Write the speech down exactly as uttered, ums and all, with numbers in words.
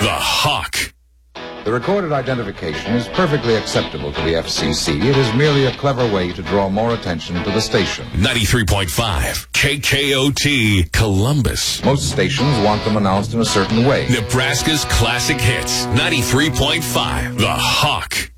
The Hawk. The recorded identification is perfectly acceptable to the F C C. It is merely a clever way to draw more attention to the station. ninety-three point five K K O T, Columbus. Most stations want them announced in a certain way. Nebraska's classic hits. ninety-three point five The Hawk.